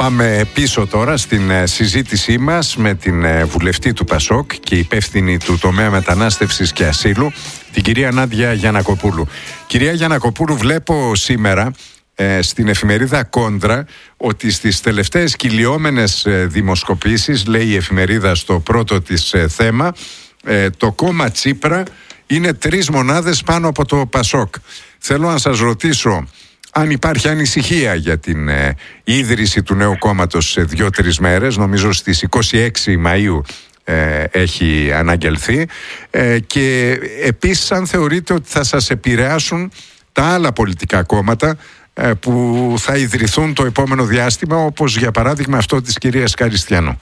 Πάμε πίσω τώρα στην συζήτησή μας με την βουλευτή του ΠΑΣΟΚ και υπεύθυνη του τομέα μετανάστευσης και ασύλου, την κυρία Νάντια Γιαννακοπούλου. Κυρία Γιαννακοπούλου, βλέπω σήμερα στην εφημερίδα Κόντρα ότι στις τελευταίες κυλιόμενες δημοσκοπήσεις, λέει η εφημερίδα στο πρώτο της θέμα, το κόμμα Τσίπρα είναι 3 μονάδες πάνω από το ΠΑΣΟΚ. Θέλω να σας ρωτήσω αν υπάρχει ανησυχία για την ίδρυση του νέου κόμματος σε 2-3 μέρες, νομίζω στις 26 Μαΐου έχει αναγγελθεί, και επίσης αν θεωρείτε ότι θα σας επηρεάσουν τα άλλα πολιτικά κόμματα που θα ιδρυθούν το επόμενο διάστημα, όπως για παράδειγμα αυτό της κυρίας Καριστιανού.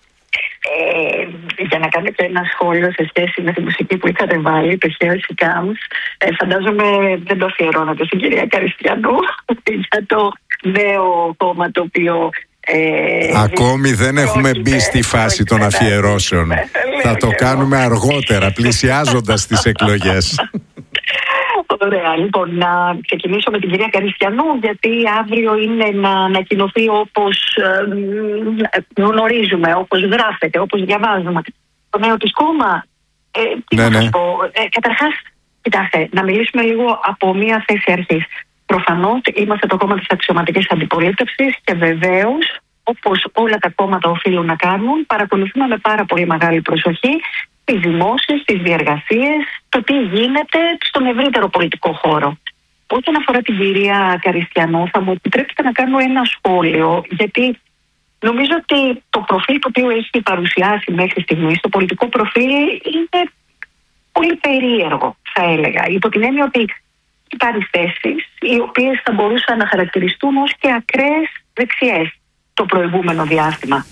Για να κάνετε ένα σχόλιο σε σχέση με τη μουσική που είχατε βάλει, το Here's She Comes, φαντάζομαι δεν το αφιερώνατε στην κυρία Καριστιανού για το νέο κόμμα το οποίο... Ακόμη δεν έχουμε μπει στη φάση των αφιερώσεων. Θα το κάνουμε αργότερα, πλησιάζοντας τις εκλογές. Ωραία, λοιπόν, να ξεκινήσω με την κυρία Καριστιανού, γιατί αύριο είναι να ανακοινωθεί όπως γνωρίζουμε, όπως γράφεται, όπως διαβάζουμε το νέο της κόμμα. Τι να σας πω. Καταρχάς, κοιτάξτε, να μιλήσουμε λίγο από μία θέση αρχής. Προφανώς είμαστε το κόμμα της αξιωματικής αντιπολίτευσης και βεβαίως, όπως όλα τα κόμματα οφείλουν να κάνουν, παρακολουθούμε με πάρα πολύ μεγάλη προσοχή τις δημόσιες, τις διεργασίες, το τι γίνεται στον ευρύτερο πολιτικό χώρο. Όσον αφορά την κυρία Καριστιανού, θα μου επιτρέψετε να κάνω ένα σχόλιο, γιατί νομίζω ότι το προφίλ το οποίο έχει παρουσιάσει μέχρι στιγμής, το πολιτικό προφίλ, είναι πολύ περίεργο, θα έλεγα. Υπό την έννοια ότι υπάρχουν θέσεις οι οποίες θα μπορούσαν να χαρακτηριστούν ως και ακραίες δεξιές το προηγούμενο διάστημα.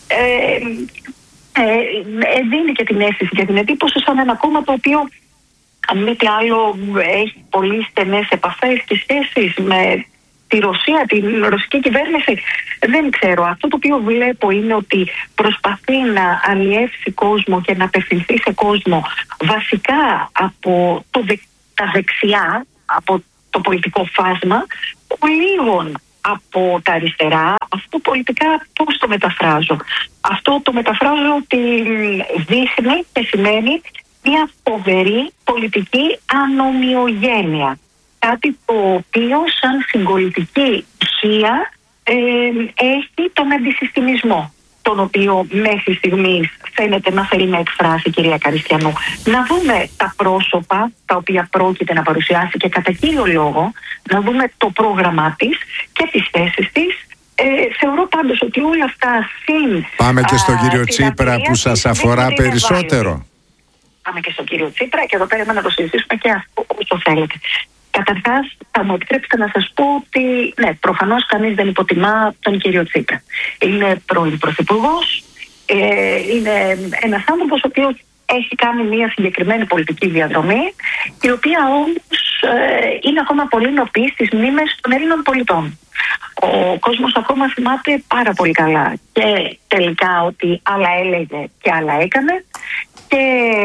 Δίνει και την αίσθηση και την εντύπωση σαν ένα κόμμα το οποίο, αν μη τι άλλο, έχει πολύ στενές επαφές και σχέσεις με τη Ρωσία, την ρωσική κυβέρνηση. Δεν ξέρω. Αυτό το οποίο βλέπω είναι ότι προσπαθεί να αλλιεύσει κόσμο και να απευθυνθεί σε κόσμο βασικά από τα δεξιά, από το πολιτικό φάσμα, λίγων από τα αριστερά. Αυτό πολιτικά πώς το μεταφράζω? Αυτό το μεταφράζω ότι δείχνει και σημαίνει μια φοβερή πολιτική ανομοιογένεια. Κάτι το οποίο σαν συγκολητική ουσία έχει τον αντισυστημισμό, τον οποίο μέχρι στιγμής φαίνεται να θέλει να εκφράσει η κυρία Καριστιανού. Να δούμε τα πρόσωπα τα οποία πρόκειται να παρουσιάσει και κατά κύριο λόγο να δούμε το πρόγραμμά της και τις θέσεις της. Θεωρώ πάντως ότι όλα αυτά Πάμε και στον κύριο Τσίπρα που σας αφορά περισσότερο. Πάμε και στον κύριο Τσίπρα και εδώ πέρα να το συζητήσουμε και αυτό όσο θέλετε. Καταρχάς, θα μου επιτρέψετε να σας πω ότι ναι, προφανώς κανείς δεν υποτιμά τον κύριο Τσίπρα. Είναι πρώην πρωθυπουργός, είναι ένας άνθρωπος ο οποίος έχει κάνει μια συγκεκριμένη πολιτική διαδρομή, η οποία όμως είναι ακόμα πολύ νοπή στις μνήμες των Ελλήνων πολιτών. Ο κόσμος ακόμα θυμάται πάρα πολύ καλά και τελικά ότι άλλα έλεγε και άλλα έκανε και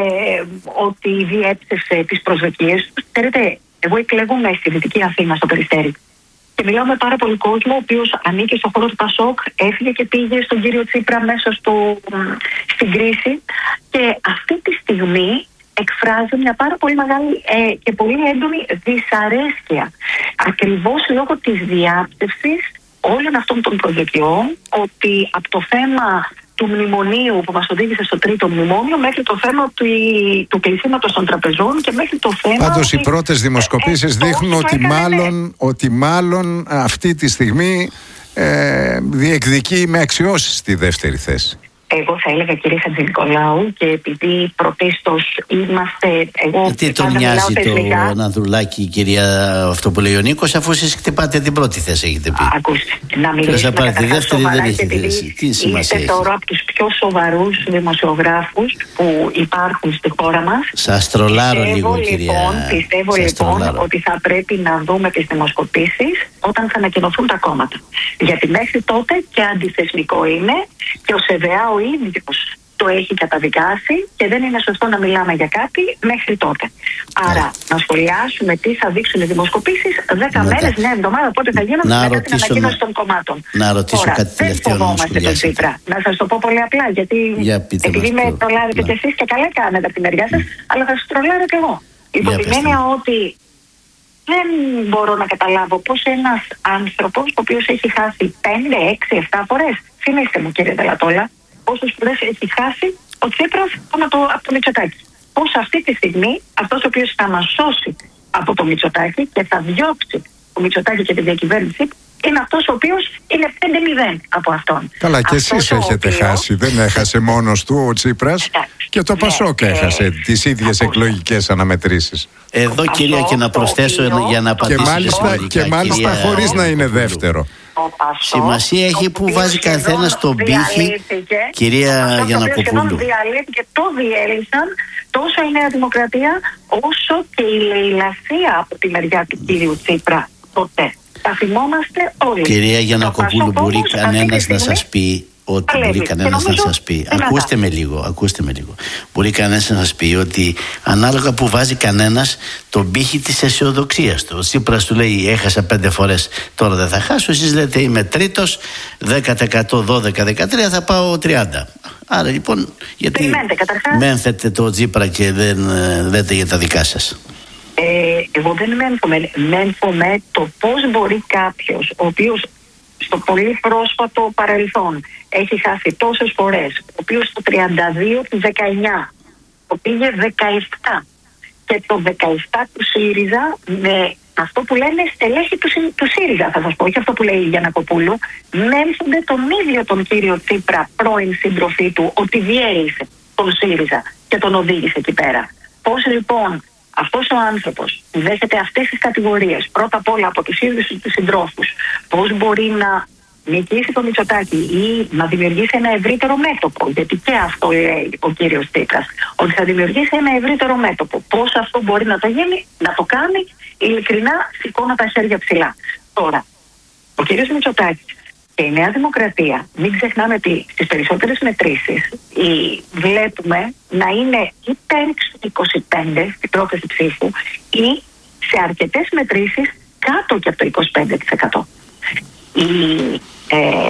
ότι διέψευσε τις προσδοκίες του. Ξέρετε, εγώ εκλέγομαι στη Δυτική Αθήνα, στο Περιστέρι. Και μιλάω με πάρα πολύ κόσμο, ο οποίος ανήκει στον χώρο του ΠΑΣΟΚ, έφυγε και πήγε στον κύριο Τσίπρα μέσα στην κρίση. Και αυτή τη στιγμή εκφράζει μια πάρα πολύ μεγάλη και πολύ έντονη δυσαρέσκεια. Ακριβώς λόγω της διάπτευσης όλων αυτών των προσδοκιών, ότι από το θέμα του μνημονίου που μας οδήγησε στο τρίτο μνημόνιο μέχρι το θέμα του κλεισίματος των τραπεζών και μέχρι το θέμα... Πάντως οι πρώτες δημοσκοπήσεις δείχνουν ότι μάλλον αυτή τη στιγμή διεκδικεί με αξιώσεις τη δεύτερη θέση. Εγώ θα έλεγα, κύριε Χατζηνικολάου, και επειδή πρωτίστως είμαστε... Τι τον νοιάζει το Ανδρουλάκη, κυρία, αυτό που λέει ο Νίκος, αφού εσείς χτυπάτε την πρώτη θέση, έχετε πει. Ακούστε, να μιλήσουμε καταρχάς σοβαρά, και επειδή είστε τώρα από τους πιο σοβαρούς δημοσιογράφους που υπάρχουν στη χώρα μας. Σας τρολάρω λίγο, κυρία. Πιστεύω λοιπόν ότι θα πρέπει να δούμε τις δημοσκοπήσεις όταν θα ανακοινωθούν τα κόμματα. Γιατί μέχρι τότε και αντιθεσμικό είναι και ο ΣΕΔΕΑ ο ίδιος το έχει καταδικάσει και δεν είναι σωστό να μιλάμε για κάτι μέχρι τότε. Άρα, να σχολιάσουμε τι θα δείξουν οι δημοσκοπήσεις 10 μέρες, μια εβδομάδα, πότε θα γίνουν μετά την ανακοίνωση των κομμάτων. Να ρωτήσω τώρα, κάτι τελευταίο. Δεν φοβόμαστε τον Τσίπρα. Να σας το πω πολύ απλά, γιατί επειδή με τρολάρετε κι εσείς και καλά κάνετε από τη μεριά σας, αλλά θα σας τρολάρω κι εγώ. Υπό την έννοια ότι δεν μπορώ να καταλάβω πώς ένας άνθρωπος, ο οποίος έχει χάσει 5, 6, 7 φορές, θυμίστε μου κύριε Δελατόλα, πόσες φορές έχει χάσει ο Τσίπρας από το Μητσοτάκη. Πώς αυτή τη στιγμή αυτός ο οποίος θα μας σώσει από το Μητσοτάκη και θα διώξει το Μητσοτάκη και τη διακυβέρνησή του, είναι αυτός ο οποίος είναι 5-0 από αυτόν. Καλά, και εσείς έχετε χάσει. Δεν έχασε μόνος του ο Τσίπρας. Και το Πασόκ έχασε τις ίδιες εκλογικές αναμετρήσεις. Εδώ κυρία, και να προσθέσω για να απαντήσω. Και μάλιστα χωρίς να είναι δεύτερο. Σημασία έχει που βάζει καθένας τον πύχη, κυρία Γιαννακοπούλου. Διαλύθηκε, το διέλυσαν τόσο η Νέα Δημοκρατία όσο και η λαιλασία από τη μεριά του κύριου Τσίπρα τότε. Τα θυμόμαστε όλοι. Κυρία Γιαννακοπούλου, μπορεί κανένας να σας πει ότι μπορεί κανένας να σας πει. Ακούστε με λίγο. Μπορεί κανένας να σας πει ότι ανάλογα που βάζει κανένας τον πύχη της αισιοδοξίας του. Ο Τσίπρας του λέει έχασα 5 φορές, τώρα δεν θα χάσω. Εσείς λέτε είμαι τρίτος, 10%, 12, 13, θα πάω 30. Άρα λοιπόν, γιατί μένθετε το Τσίπρα και δεν λέτε για τα δικά σας? Εγώ δεν μένθομαι το πώς μπορεί κάποιος ο οποίος στο πολύ πρόσφατο παρελθόν έχει χάσει τόσες φορές, ο οποίος το 32 του 19 το πήγε 17 και το 17 του ΣΥΡΙΖΑ, με αυτό που λένε στελέχη του ΣΥΡΙΖΑ, θα σας πω, όχι αυτό που λέει η Γιαννακοπούλου, μένθονται τον ίδιο τον κύριο Τσίπρα, πρώην σύντροφή του, ότι διέλυσε τον ΣΥΡΙΖΑ και τον οδήγησε εκεί πέρα. Πώς λοιπόν αυτός ο άνθρωπος δέχεται αυτές τις κατηγορίες, πρώτα απ' όλα από τους ίδιους τους συντρόφους, πώς μπορεί να νικήσει το Μητσοτάκη ή να δημιουργήσει ένα ευρύτερο μέτωπο, γιατί και αυτό λέει ο κύριος Τσίπρας, ότι θα δημιουργήσει ένα ευρύτερο μέτωπο. Πώς αυτό μπορεί να το γίνει, να το κάνει, ειλικρινά σηκώνω τα χέρια ψηλά. Τώρα, ο κύριος Μητσοτάκης και η Νέα Δημοκρατία, μην ξεχνάμε ότι στις περισσότερες μετρήσεις βλέπουμε να είναι υπέρ 25 στην πρόθεση ψήφου ή σε αρκετές μετρήσεις κάτω και από το 25%.